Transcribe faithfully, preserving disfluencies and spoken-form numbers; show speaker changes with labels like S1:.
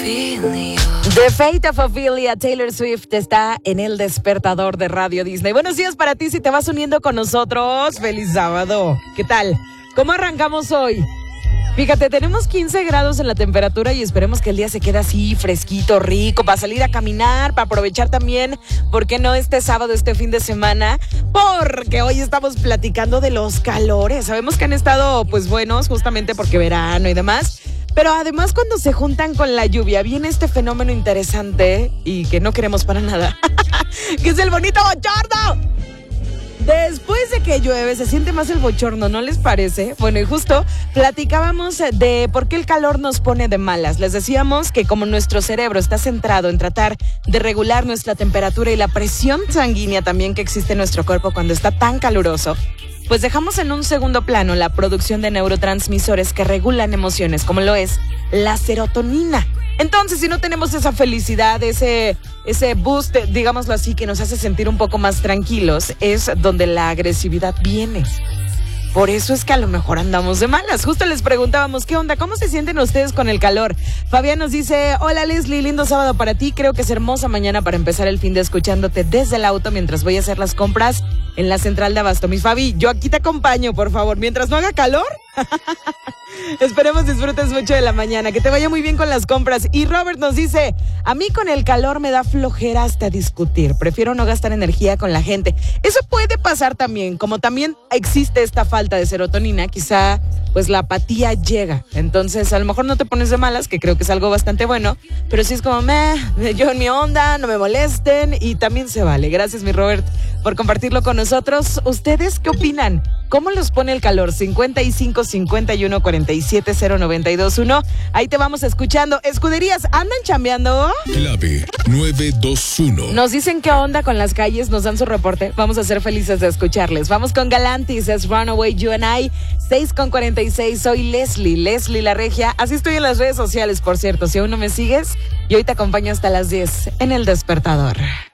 S1: The Fate of Ophelia, Taylor Swift, está en el despertador de Radio Disney. Buenos días para ti si te vas uniendo con nosotros. Feliz sábado. ¿Qué tal? ¿Cómo arrancamos hoy? Fíjate, tenemos quince grados en la temperatura y esperemos que el día se quede así fresquito, rico, para salir a caminar, para aprovechar también, ¿por qué no este sábado, este fin de semana? Porque hoy estamos platicando de los calores. Sabemos que han estado pues buenos justamente porque verano y demás. Pero además cuando se juntan con la lluvia viene este fenómeno interesante y que no queremos para nada, que es el bonito bochorno. Después de que llueve se siente más el bochorno, ¿no les parece? Bueno, y justo platicábamos de por qué el calor nos pone de malas. Les decíamos que como nuestro cerebro está centrado en tratar de regular nuestra temperatura y la presión sanguínea también que existe en nuestro cuerpo cuando está tan caluroso, pues dejamos en un segundo plano la producción de neurotransmisores que regulan emociones, como lo es la serotonina. Entonces, si no tenemos esa felicidad, ese, ese boost, digámoslo así, que nos hace sentir un poco más tranquilos, es donde la agresividad viene. Por eso es que a lo mejor andamos de malas. Justo les preguntábamos, ¿qué onda? ¿Cómo se sienten ustedes con el calor? Fabián nos dice, hola Leslie, lindo sábado para ti. Creo que es hermosa mañana para empezar el fin de escuchándote desde el auto mientras voy a hacer las compras en la central de abasto. Mi Fabi, yo aquí te acompaño, por favor, mientras no haga calor. Esperemos disfrutes mucho de la mañana, que te vaya muy bien con las compras. Y Robert nos dice, a mí con el calor me da flojera hasta discutir, prefiero no gastar energía con la gente. Eso puede pasar también, como también existe esta falta de serotonina, quizá pues la apatía llega, entonces a lo mejor no te pones de malas, que creo que es algo bastante bueno, pero sí es como, meh, yo en mi onda, no me molesten, y también se vale. Gracias mi Robert por compartirlo con nosotros. ¿Ustedes qué opinan? ¿Cómo los pone el calor? cincuenta y cinco, cincuenta y uno, cuarenta y siete, cero, noventa y dos, uno. Ahí te vamos escuchando. Escuderías, ¿andan chambeando?
S2: Clave nueve dos uno.
S1: Nos dicen qué onda con las calles, nos dan su reporte. Vamos a ser felices de escucharles. Vamos con Galantis, es Runaway You and I, seis con cuarenta y seis. Soy Leslie, Leslie la Regia. Así estoy en las redes sociales, por cierto. Si aún no me sigues, y hoy te acompaño hasta las diez en El Despertador.